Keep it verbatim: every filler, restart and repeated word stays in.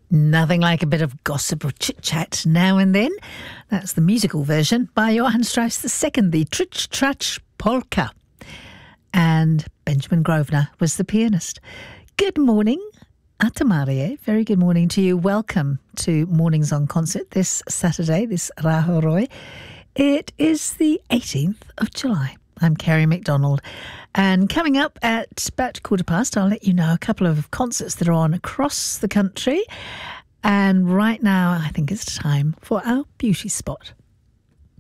Nothing like a bit of gossip or chit-chat now and then. That's the musical version by Johann Strauss the Second, the Tritsch Tratsch Polka. And Benjamin Grosvenor was the pianist. Good morning, Atamarie. Very good morning to you. Welcome to Mornings on Concert this Saturday, this Rahoroi. It is the eighteenth of July. I'm Kerry McDonald. And coming up at about quarter past, I'll let you know a couple of concerts that are on across the country. And right now, I think it's time for our beauty spot.